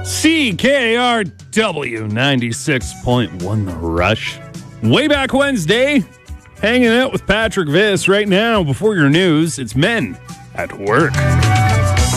CKRW 96.1 The Rush. Way back Wednesday, hanging out with Patrick Viss right now. Before your news, it's Men at Work.